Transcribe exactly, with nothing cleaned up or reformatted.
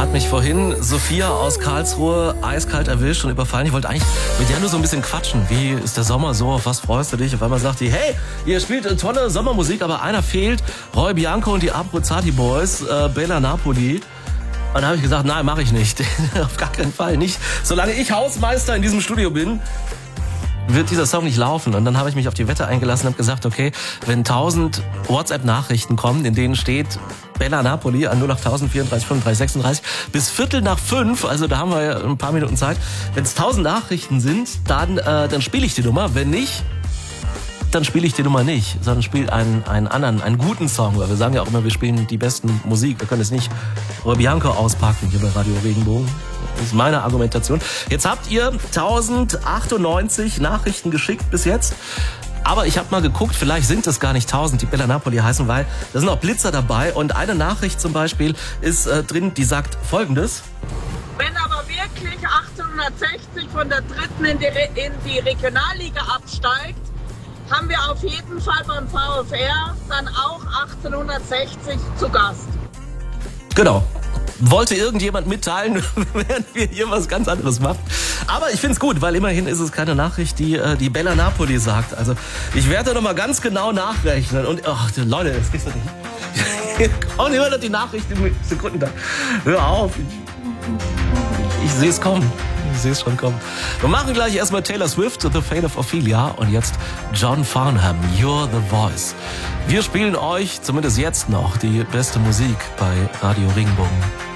hat mich vorhin Sophia aus Karlsruhe eiskalt erwischt und überfallen. Ich wollte eigentlich mit Jan nur so ein bisschen quatschen. Wie ist der Sommer so? Auf was freust du dich? Auf einmal sagt die, hey, ihr spielt tolle Sommermusik, aber einer fehlt. Roy Bianco und die Abruzzati Boys, äh, Bella Napoli. Und da habe ich gesagt, nein, mache ich nicht. Auf gar keinen Fall nicht. Solange ich Hausmeister in diesem Studio bin, wird dieser Song nicht laufen. Und dann habe ich mich auf die Wette eingelassen und habe gesagt, okay, wenn tausend WhatsApp-Nachrichten kommen, in denen steht Bella Napoli an null acht tausend vierunddreißig fünfunddreißig sechsunddreißig bis Viertel nach fünf, also da haben wir ja ein paar Minuten Zeit. Wenn es tausend Nachrichten sind, dann, äh, dann spiele ich die Nummer. Wenn nicht, dann spiele ich die Nummer nicht, sondern spiele einen, einen anderen, einen guten Song. Weil wir sagen ja auch immer, wir spielen die besten Musik. Wir können es nicht Roy Bianco auspacken hier bei Radio Regenbogen. Das ist meine Argumentation. Jetzt habt ihr tausendachtzig Nachrichten geschickt bis jetzt. Aber ich habe mal geguckt, vielleicht sind es gar nicht tausend, die Bella Napoli heißen, weil da sind auch Blitzer dabei. Und eine Nachricht zum Beispiel ist äh, drin, die sagt Folgendes. Wenn aber wirklich achtzehnhundertsechzig von der dritten in die, Re- in die Regionalliga absteigt, haben wir auf jeden Fall beim VfR dann auch achtzehnhundertsechzig zu Gast. Genau. Wollte irgendjemand mitteilen, während wir hier was ganz anderes machen. Aber ich find's gut, weil immerhin ist es keine Nachricht, die die Bella Napoli sagt. Also ich werde noch mal ganz genau nachrechnen. Und ach, Leute, das gibt's doch nicht. Kommt immer noch die Nachricht im Sekundentakt. Hör auf. Ich, ich sehe es kommen. Ich sehe es schon kommen. Wir machen gleich erstmal Taylor Swift, The Fate of Ophelia. Und jetzt John Farnham, You're the Voice. Wir spielen euch, zumindest jetzt noch, die beste Musik bei Radio Regenbogen.